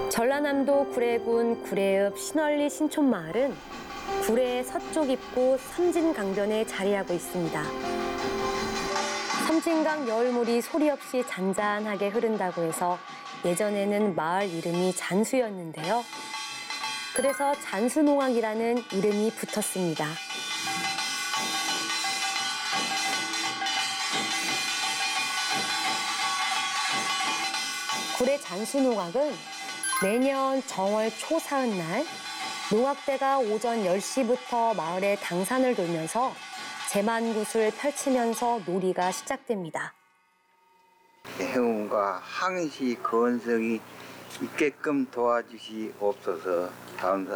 전라남도 구례군 구례읍 신월리 신촌마을은 구례의 서쪽 입구 섬진강변에 자리하고 있습니다. 섬진강 여울물이 소리 없이 잔잔하게 흐른다고 해서 예전에는 마을 이름이 잔수였는데요. 그래서 잔수농악이라는 이름이 붙었습니다. 구례 잔수농악은 매년 정월 초사흔날 농악대가 오전 10시부터 마을의 당산을 돌면서 제만굿을 펼치면서 놀이가 시작됩니다. 행운과 항시 건성이 있게끔 도와주시옵소서. 감사합니다.